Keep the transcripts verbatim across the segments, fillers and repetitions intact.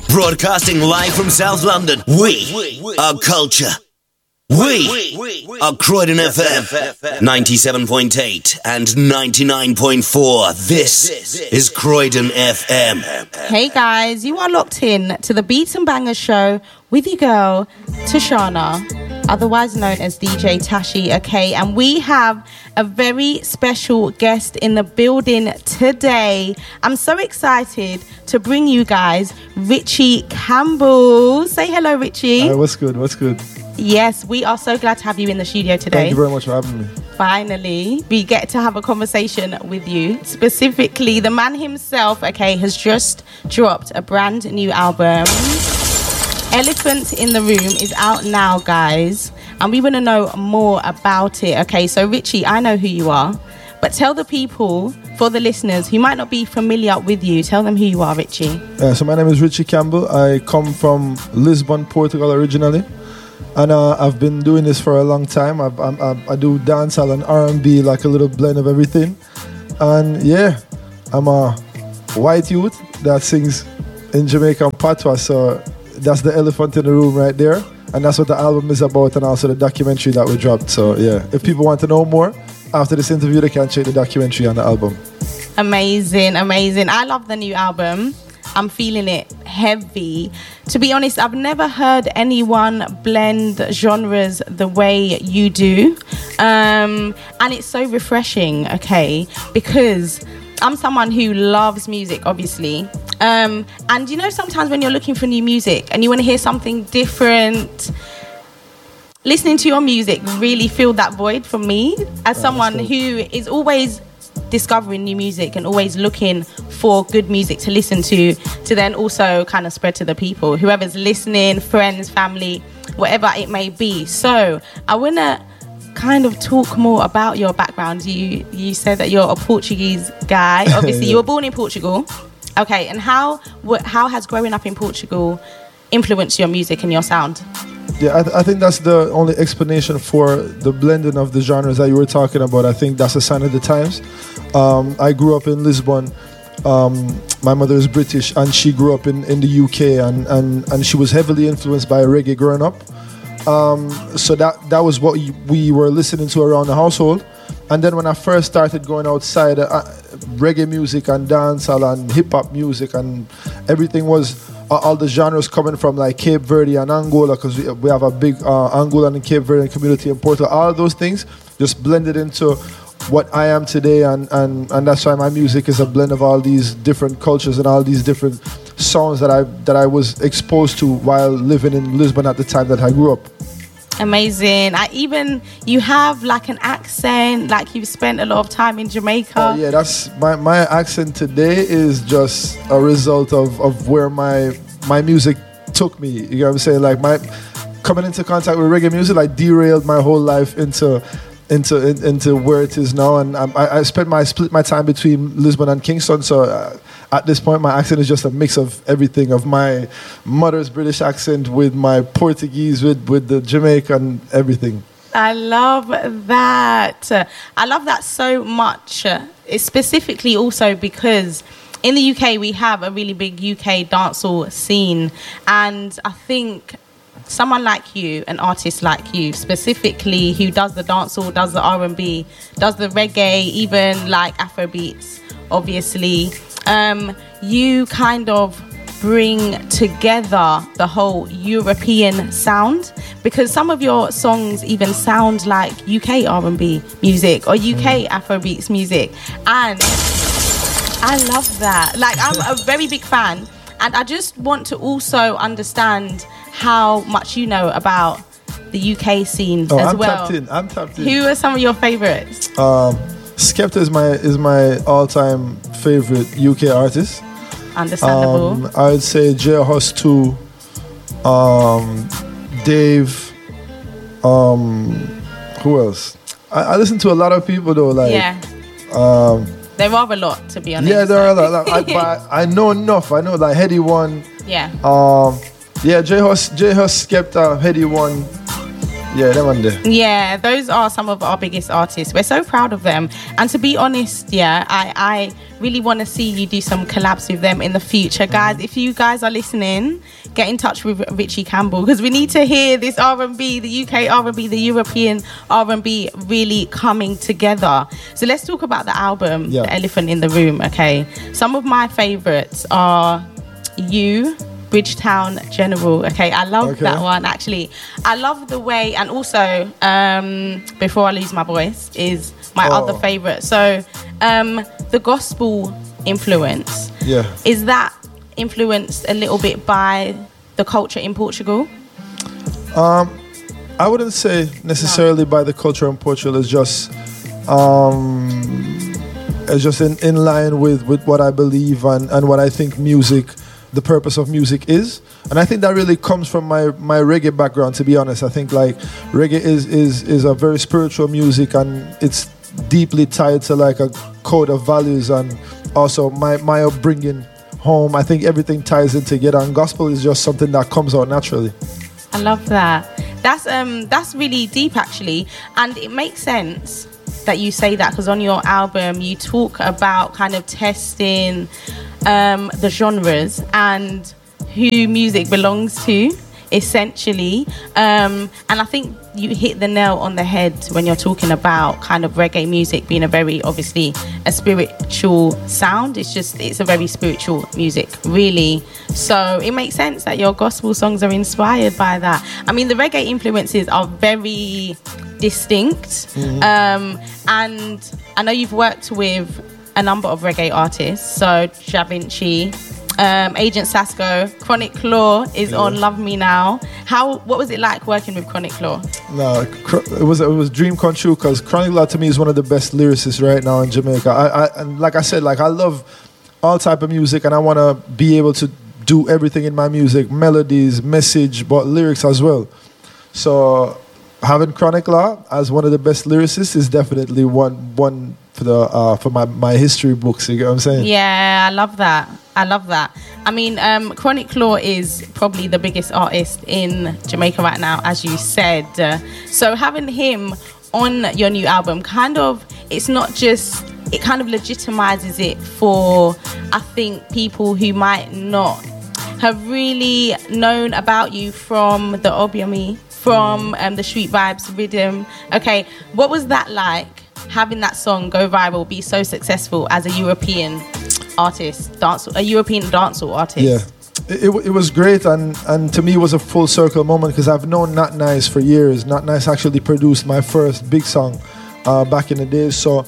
Broadcasting live from South London, we are culture. We are Croydon F M, ninety-seven point eight and ninety-nine point four. This is Croydon F M. Hey guys, you are locked in to the Beats and Bangers show with your girl, Tashana, otherwise known as D J Tashi, okay? And we have a very special guest in the building today. I'm so excited to bring you guys Richie Campbell. Say hello, Richie. Hi, what's good? What's good? Yes, we are so glad to have you in the studio today. Thank you very much for having me. Finally, we get to have a conversation with you. Specifically, the man himself, okay, has just dropped a brand new album. Elephant in the Room is out now, guys, and we want to know more about it. Okay, so Richie, I know who you are, but tell the people, for the listeners who might not be familiar with you, tell them who you are, Richie. Yeah, so my name is Richie Campbell. I come from Lisbon, Portugal originally. And uh, I've been doing this for a long time. I, I, I do dancehall and R and B, like a little blend of everything. And yeah, I'm a white youth that sings in Jamaican patois. So that's the elephant in the room right there. And that's what the album is about, and also the documentary that we dropped. So yeah, if people want to know more, after this interview, they can check the documentary on the album. Amazing, amazing. I love the new album. I'm feeling it heavy. To be honest, I've never heard anyone blend genres the way you do. Um, and it's so refreshing, okay? Because I'm someone who loves music, obviously. Um, and you know, sometimes when you're looking for new music and you want to hear something different, listening to your music really filled that void for me as someone who is always discovering new music and always looking for good music to listen to, to then also kind of spread to the people, whoever's listening, friends, family, whatever it may be. So I want to kind of talk more about your background. You you said that you're a Portuguese guy. Obviously, yeah. You were born in Portugal. Okay, and how wh- how has growing up in Portugal influenced your music and your sound? Yeah, I, th- I think that's the only explanation for the blending of the genres that you were talking about. I think that's a sign of the times. Um, I grew up in Lisbon. Um, my mother is British, and she grew up in, in the U K, and, and, and she was heavily influenced by reggae growing up. Um, so that, that was what we, we were listening to around the household. And then when I first started going outside, uh, reggae music and dancehall and hip-hop music and everything was... Uh, all the genres coming from like Cape Verde and Angola, because we, we have a big uh, Angolan and Cape Verdean community in Portugal. All those things just blended into what I am today, and, and, and that's why my music is a blend of all these different cultures and all these different sounds that I that I was exposed to while living in Lisbon at the time that I grew up. Amazing. I even, you have like an accent, like you've spent a lot of time in Jamaica. Oh yeah, that's my, my accent today is just a result of, of where my my music took me. You know what I'm saying? Like my coming into contact with reggae music like derailed my whole life into into in, into where it is now. And I, I spent my split my time between Lisbon and Kingston. So uh, at this point, my accent is just a mix of everything, of my mother's British accent with my Portuguese, with, with the Jamaican, everything. I love that. I love that so much. It's specifically also because in the U K, we have a really big U K dancehall scene. And I think someone like you, an artist like you, specifically who does the dancehall, does the R and B, does the reggae, even like Afrobeats, obviously, um, you kind of bring together the whole European sound, because some of your songs even sound like U K R and B music or U K Afrobeats music, and I love that. Like, I'm a very big fan, and I just want to also understand how much you know about the U K scene oh, as I'm well. Tapped in. I'm tapped in. Who are some of your favorites? Um, Skepta is my is my all-time favorite U K artist. Understandable. Um, I would say J Hus too. Um, Dave. Um, who else? I, I listen to a lot of people though. Like, yeah. Um, there are a lot, to be honest. Yeah, there are a lot. Like, I, I know enough. I know like Heady One. Yeah. Um, yeah, J Hus, J Hus, Skepta, Heady One. Yeah, them one there. Yeah, those are some of our biggest artists. We're so proud of them. And to be honest, yeah, I, I really want to see you do some collabs with them in the future. Guys, if you guys are listening, get in touch with Richie Campbell, because we need to hear this R and B, the U K R and B, the European R and B really coming together. So let's talk about the album, yeah. The Elephant in the Room, okay? Some of my favourites are You, Bridgetown General. Okay, I love okay. that one. Actually, I love the way, and also um, Before I Lose My Voice is my oh. other favorite. So um, the gospel influence, yeah, is that influenced a little bit by the culture in Portugal? Um, I wouldn't say necessarily no. by the culture in Portugal. It's just um, it's just in, in line with, with what I believe and, and what I think music, the purpose of music is. And I think that really comes from my, my reggae background, to be honest. I think like reggae is, is, is a very spiritual music, and it's deeply tied to like a code of values, and also my, my upbringing home. I think everything ties in together, and gospel is just something that comes out naturally. I love that. That's um that's really deep actually, and it makes sense that you say that, because on your album you talk about kind of testing um, the genres and who music belongs to, essentially. Um, and I think you hit the nail on the head when you're talking about kind of reggae music being a very, obviously, a spiritual sound. It's just, it's a very spiritual music, really. So it makes sense that your gospel songs are inspired by that. I mean, the reggae influences are very distinct. Mm-hmm. Um, and I know you've worked with a number of reggae artists. So Ja Vinci, Um, Agent Sasco, Chronic Claw is yeah. on Love Me Now. How? What was it like working with Chronic Claw? No, it was it was dream come true, because Chronic Claw to me is one of the best lyricists right now in Jamaica. I, I and like I said, like I love all type of music, and I want to be able to do everything in my music, melodies, message, but lyrics as well. So having Chronic Claw as one of the best lyricists is definitely one one for the uh, for my, my history books. You get what I'm saying? Yeah, I love that. I love that. I mean, um, Chronic Claw is probably the biggest artist in Jamaica right now, as you said. Uh, so having him on your new album, kind of, it's not just, it kind of legitimizes it for, I think, people who might not have really known about you from the Obiami, from um, the Street Vibes rhythm. Okay, what was that like, having that song go viral, be so successful as a European artist, dance, a European dancehall artist? Yeah, it, it, it was great, and, and to me it was a full circle moment, because I've known Not Nice for years. Not Nice actually produced my first big song uh, back in the days. So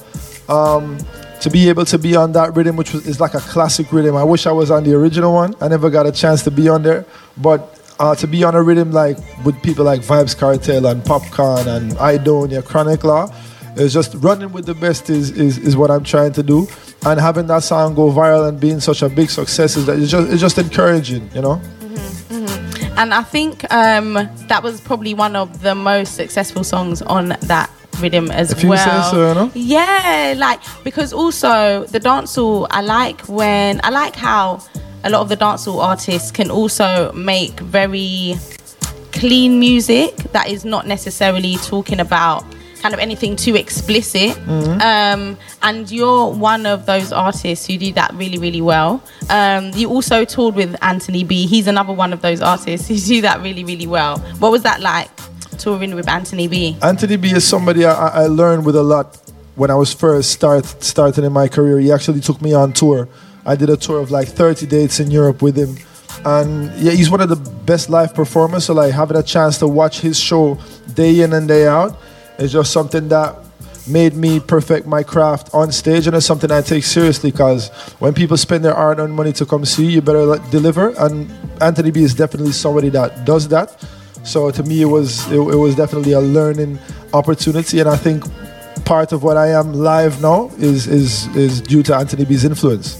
um, to be able to be on that rhythm, which was, is like a classic rhythm. I wish I was on the original one. I never got a chance to be on there, but uh, to be on a rhythm like with people like Vibes Cartel and Popcorn and Idonia, Chronic Law, it's just running with the best is, is, is what I'm trying to do. And having that song go viral and being such a big success is that it's just it's just encouraging, you know. Mm-hmm, mm-hmm. And I think um, that was probably one of the most successful songs on that rhythm as if you well. Say so, you know? Yeah, like, because also the dancehall, I like when I like how a lot of the dancehall artists can also make very clean music that is not necessarily talking about kind of anything too explicit. Mm-hmm. um, and you're one of those artists who do that really, really well. Um, you also toured with Anthony B. He's another one of those artists who do that really, really well. What was that like, touring with Anthony B? Anthony B is somebody I, I learned with a lot when I was first start starting in my career. He actually took me on tour. I did a tour of like thirty dates in Europe with him. And yeah, he's one of the best live performers. So like having a chance to watch his show day in and day out, it's just something that made me perfect my craft on stage, and it's something I take seriously, because when people spend their hard-earned money to come see you, you better like, deliver. And Anthony B is definitely somebody that does that. So to me, it was it, it was definitely a learning opportunity, and I think part of what I am live now is is is due to Anthony B's influence.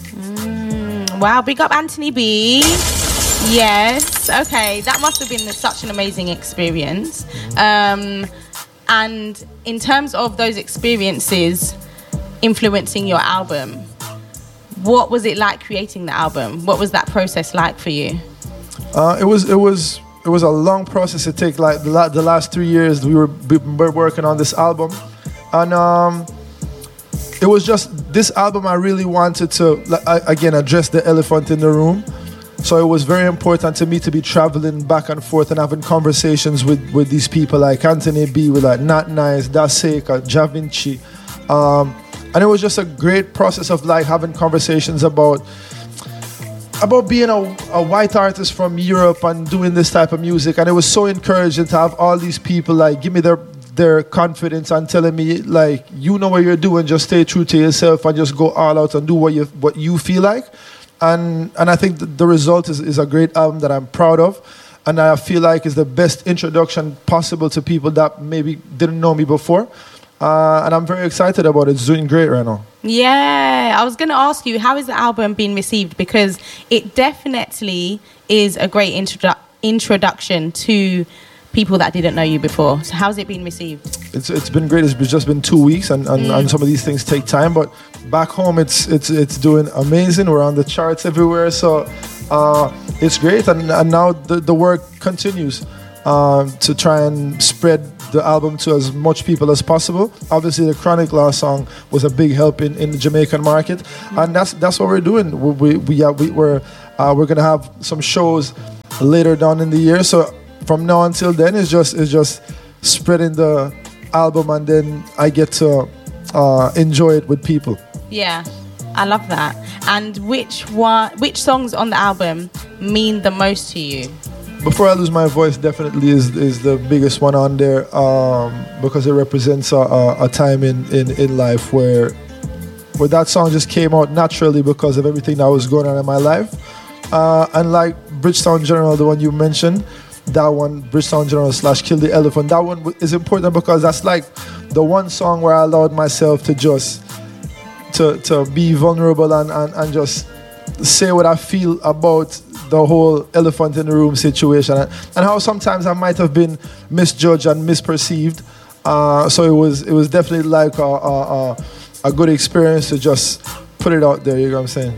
Mm, wow, big up Anthony B. Yes, okay, that must have been such an amazing experience. Um, And in terms of those experiences influencing your album, what was it like creating the album? What was that process like for you? Uh, it was it was it it was a long process to take. Like the, la- the last three years, we were, we were working on this album, and um, it was just this album. I really wanted to like, I, again address the elephant in the room. So it was very important to me to be traveling back and forth and having conversations with, with these people like Anthony B, with like Not Nice, Daseka, Javinci. Um, and it was just a great process of like having conversations about about being a, a white artist from Europe and doing this type of music. And it was so encouraging to have all these people like give me their their confidence and telling me like, you know what you're doing, just stay true to yourself and just go all out and do what you what you feel like. And and I think the result is, is a great album that I'm proud of, and I feel like is the best introduction possible to people that maybe didn't know me before. Uh, and I'm very excited about it. It's doing great right now. Yeah, I was going to ask you, how is the album being received? Because it definitely is a great introdu- introduction to people that didn't know you before. So how's it been received? It's it's been great. It's just been two weeks, and, and, mm. and some of these things take time. But back home, it's it's it's doing amazing. We're on the charts everywhere, so uh, it's great. And, and now the, the work continues um, to try and spread the album to as much people as possible. Obviously, the Chronic Last song was a big help in, in the Jamaican market, mm. and that's that's what we're doing. We we, we, uh, we we're uh, we're gonna have some shows later down in the year, so. From now until then, it's just it's just spreading the album, and then I get to uh, enjoy it with people. Yeah, I love that. And which one, which songs on the album mean the most to you? Before I Lose My Voice definitely is is the biggest one on there, um, because it represents a, a, a time in, in, in life where where that song just came out naturally because of everything that was going on in my life. Uh, and like Bridgetown General, the one you mentioned, that one, Bridgetown General slash Kill the Elephant, that one is important because that's like the one song where I allowed myself to just to to be vulnerable and, and, and just say what I feel about the whole elephant in the room situation, and, and how sometimes I might have been misjudged and misperceived. Uh, so it was it was definitely like a, a, a good experience to just put it out there, you know what I'm saying?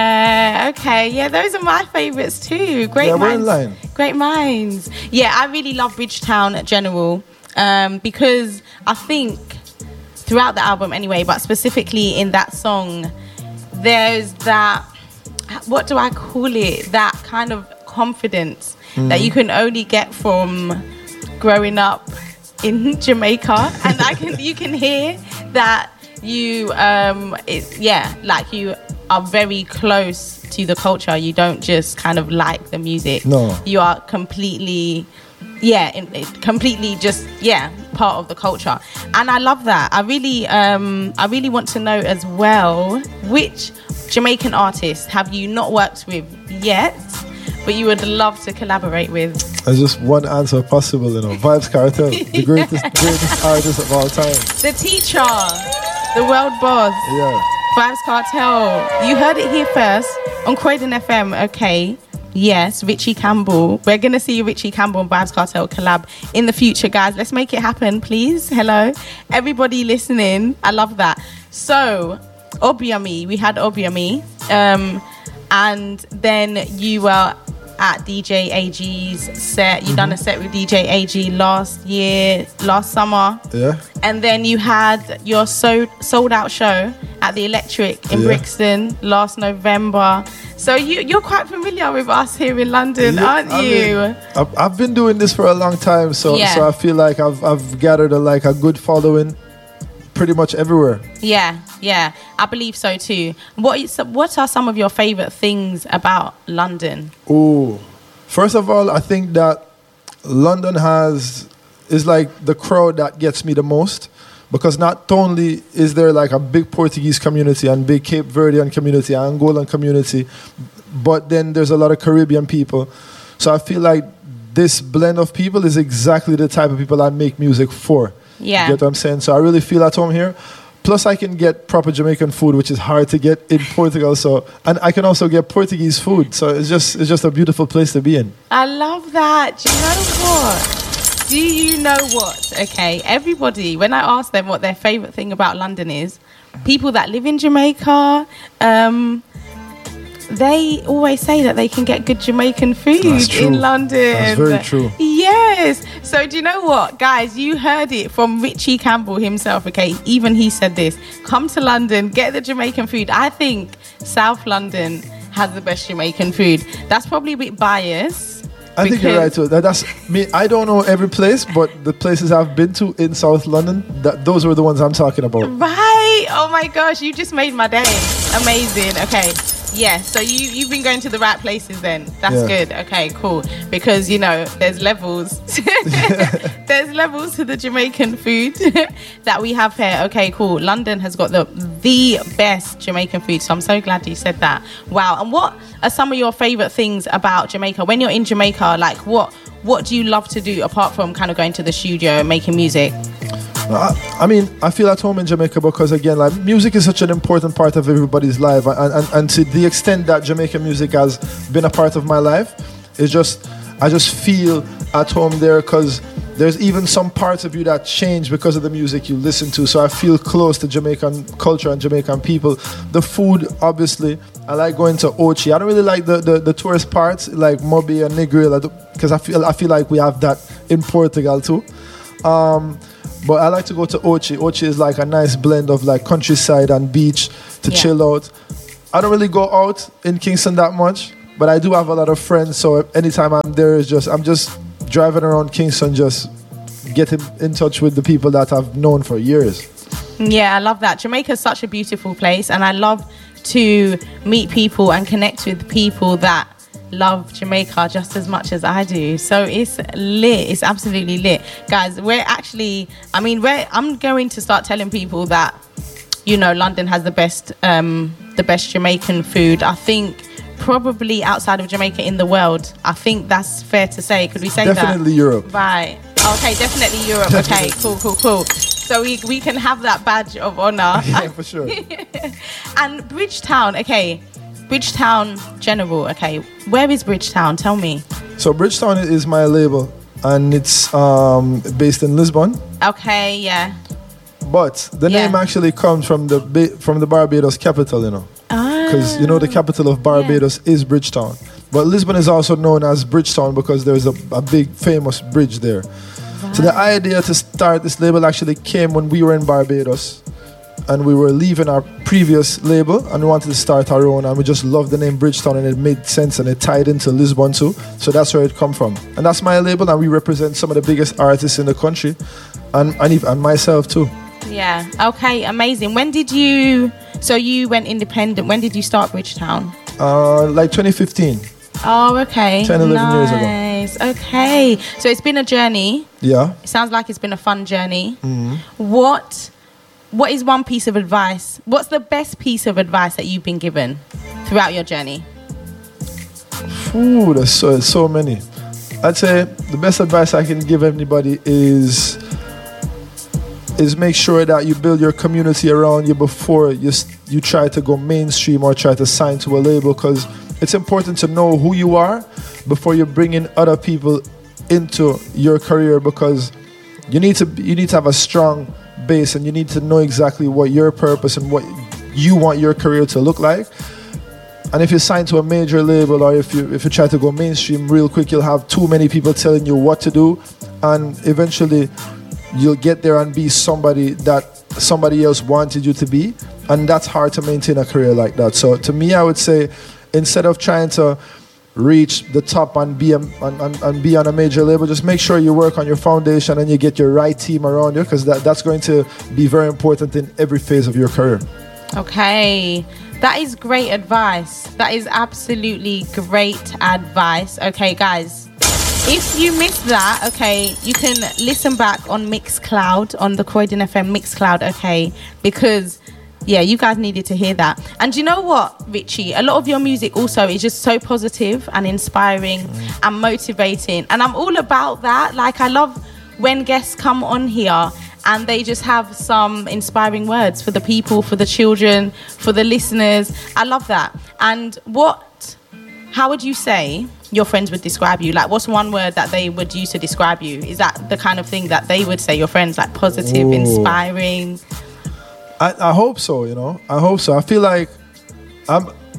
Yeah, okay. Yeah, those are my favourites too. Great yeah, minds. We're in line. Great minds. Yeah, I really love Bridgetown General um, because I think throughout the album anyway, but specifically in that song, there's that, what do I call it? That kind of confidence mm. that you can only get from growing up in Jamaica. And I can you can hear that you um it's yeah like you are very close to the culture. You don't just kind of like the music. No, you are completely yeah in, it, completely just yeah part of the culture, and I love that. I really um I really want to know as well, which Jamaican artists have you not worked with yet but you would love to collaborate with? There's just one answer possible, you know. Vybz Kartel, the greatest greatest artist of all time. The teacher, the world boss. Yeah. Vybz Kartel. You heard it here first on Croydon F M, okay. Yes, Richie Campbell. We're going to see Richie Campbell and Vybz Kartel collab in the future, guys. Let's make it happen, please. Hello. Everybody listening. I love that. So, Obiami. We had Obiami. Um, and then you were at D J A G's set. You mm-hmm. done a set with D J A G last year, last summer. Yeah. And then you had your so, sold out show at the Electric in yeah. Brixton last November. So you, you're quite familiar with us here in London, yeah, aren't I you? Mean, I've, I've been doing this for a long time, so yeah. so I feel like I've I've gathered a, like a good following pretty much everywhere. Yeah, yeah, I believe so too. What is, what are some of your favourite things about London? Oh, first of all, I think that London has is like the crowd that gets me the most. Because not only is there like a big Portuguese community and big Cape Verdean community, Angolan community, but then there's a lot of Caribbean people. So I feel like this blend of people is exactly the type of people I make music for. Yeah. You get what I'm saying? So I really feel at home here. Plus I can get proper Jamaican food, which is hard to get in Portugal. So and I can also get Portuguese food. So it's just it's just a beautiful place to be in. I love that. Do you know what? Do you know what? Okay, everybody, when I ask them what their favourite thing about London is, people that live in Jamaica, um, they always say that they can get good Jamaican food in London. That's very true. Yes. So do you know what, guys? You heard it from Richie Campbell himself. Okay, even he said this: come to London, get the Jamaican food. I think South London has the best Jamaican food. That's probably a bit biased. I think you're right too. That, that's me. I don't know every place, but the places I've been to in South London, that those were the ones I'm talking about. Right. Oh my gosh, you just made my day. Amazing. Okay. Yeah, so you, you've been going to the right places then. That's yeah. good. Okay, cool. Because, you know, there's levels. There's levels to the Jamaican food that we have here. Okay, cool. London has got the the best Jamaican food. So I'm so glad you said that. Wow. And what are some of your favorite things about Jamaica? When you're in Jamaica, like what what do you love to do apart from kind of going to the studio and making music? I, I mean, I feel at home in Jamaica because, again, like music is such an important part of everybody's life, and, and, and to the extent that Jamaican music has been a part of my life, it's just I just feel at home there because there's even some parts of you that change because of the music you listen to. So I feel close to Jamaican culture and Jamaican people. The food, obviously, I like going to Ochi. I don't really like the, the, the tourist parts like Mobi and Negril because I feel I feel like we have that in Portugal too. Um, But I like to go to Ochi. Ochi is like a nice blend of like countryside and beach to yeah. chill out. I don't really go out in Kingston that much, but I do have a lot of friends. So anytime I'm there, is just I'm just driving around Kingston, just getting in touch with the people that I've known for years. Yeah, I love that. Jamaica is such a beautiful place, and I love to meet people and connect with people that love Jamaica just as much as I do. So it's lit. It's absolutely lit, guys. We're actually, I mean, we're I'm going to start telling people that, you know, London has the best um the best Jamaican food. I think probably outside of Jamaica in the world. I think that's fair to say. Could we say definitely that? Definitely Europe. Right. Okay, definitely Europe. Okay, cool, cool, cool. So we we can have that badge of honor. Yeah, for sure. And Bridgetown, okay. Bridgetown General, okay. Where is Bridgetown? Tell me. So Bridgetown is my label, and it's um, based in Lisbon. Okay, yeah. But the yeah. name actually comes from the from the Barbados capital, you know, because ah, you know the capital of Barbados yeah. is Bridgetown. But Lisbon is also known as Bridgetown because there's a, a big famous bridge there. Right. So the idea to start this label actually came when we were in Barbados. And we were leaving our previous label and we wanted to start our own, and we just loved the name Bridgetown, and it made sense and it tied into Lisbon too. So that's where it come from. And that's my label, and we represent some of the biggest artists in the country, and and, even, and myself too. Yeah. Okay, amazing. When did you, so you went independent, when did you start Bridgetown? Uh, like twenty fifteen. Oh, okay. ten, eleven nice. years ago. Nice. Okay. So it's been a journey. Yeah. It sounds like it's been a fun journey. Mm-hmm. What... What is one piece of advice? What's the best piece of advice that you've been given throughout your journey? Ooh, there's so, so many. I'd say the best advice I can give anybody is is make sure that you build your community around you before you you try to go mainstream or try to sign to a label, because it's important to know who you are before you bring in other people into your career, because you need to you need to have a strong base, and you need to know exactly what your purpose and what you want your career to look like. And if you sign to a major label, or if you if you try to go mainstream real quick, you'll have too many people telling you what to do, and eventually you'll get there and be somebody that somebody else wanted you to be, and that's hard to maintain a career like that. So to me, I would say, instead of trying to reach the top and be a, and, and, and be on a major label, just make sure you work on your foundation and you get your right team around you, because that, that's going to be very important in every phase of your career. Okay, that is great advice. That is absolutely great advice. Okay, guys, if you missed that, okay, you can listen back on Mixcloud, on the Croydon F M Mixcloud, okay, because yeah, you guys needed to hear that. And you know what, Richie? A lot of your music also is just so positive and inspiring mm. and motivating. And I'm all about that. Like, I love when guests come on here and they just have some inspiring words for the people, for the children, for the listeners. I love that. And what, how would you say your friends would describe you? Like, what's one word that they would use to describe you? Is that the kind of thing that they would say, your friends, like positive, Ooh. inspiring? I, I hope so, you know. I hope so. I feel like I'm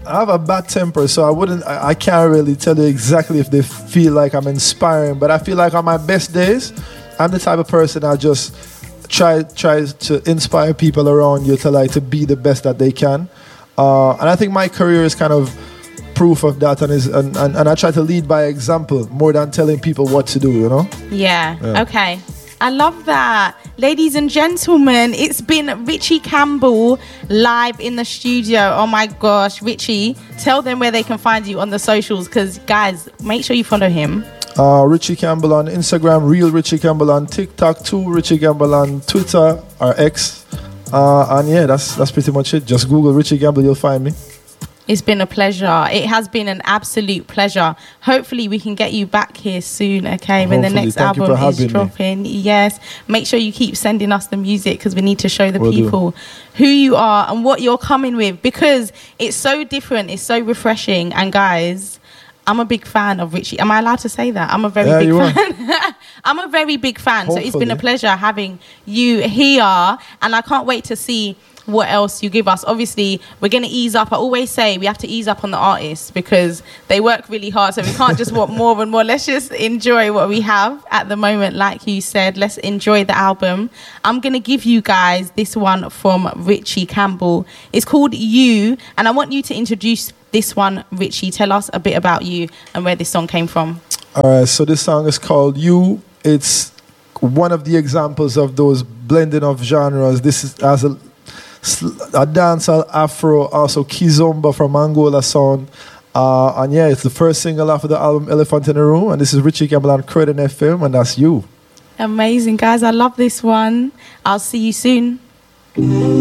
I have a bad temper, so I wouldn't. I, I can't really tell you exactly if they feel like I'm inspiring. But I feel like on my best days, I'm the type of person I just try try to inspire people around you to like to be the best that they can. Uh, and I think my career is kind of proof of that, and is and, and, and I try to lead by example more than telling people what to do. You know? Yeah. Yeah. Okay. I love that. Ladies and gentlemen, it's been Richie Campbell live in the studio. Oh my gosh, Richie, tell them where they can find you on the socials, because guys, make sure you follow him. Uh, Richie Campbell on Instagram, Real Richie Campbell on TikTok, too, Richie Campbell on Twitter or X. Uh, and yeah, that's that's pretty much it. Just Google Richie Campbell, you'll find me. It's been a pleasure. It has been an absolute pleasure. Hopefully we can get you back here soon, okay, when the Hopefully. next Thank you album for is having me. dropping. Yes. Make sure you keep sending us the music, because we need to show the Will do. people who you are and what you're coming with, because it's so different. It's so refreshing. And guys, I'm a big fan of Richie. Am I allowed to say that? I'm a very Yeah, big you fan. I'm a very big fan. So it's been a Hopefully. pleasure having you here. And I can't wait to see what else you give us. Obviously, we're going to ease up. I always say we have to ease up on the artists, because they work really hard. So we can't just want more and more. Let's just enjoy what we have at the moment. Like you said, let's enjoy the album. I'm going to give you guys this one from Richie Campbell. It's called You. And I want you to introduce this one, Richie. Tell us a bit about you and where this song came from. All right, so this song is called You. It's one of the examples of those blending of genres. This is as a a dancehall, Afro, also Kizomba from Angola sound. Uh, and yeah, it's the first single off of the album Elephant in the Room. And this is Richie Campbell on Croydon F M, and that's You. Amazing, guys. I love this one. I'll see you soon.